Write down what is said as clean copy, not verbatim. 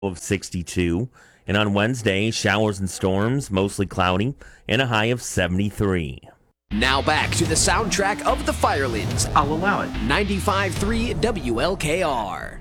of 62. And on Wednesday, showers and storms, mostly cloudy, and a high of 73. Now back to the soundtrack of the Firelands. I'll allow it. 95.3 WLKR.